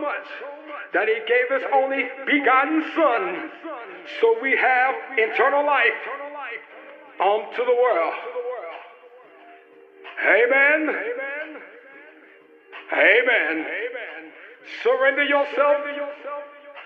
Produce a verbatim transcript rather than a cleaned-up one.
much that he gave his only begotten Son, so we have eternal life unto the world. Amen. Amen. Amen. Surrender yourself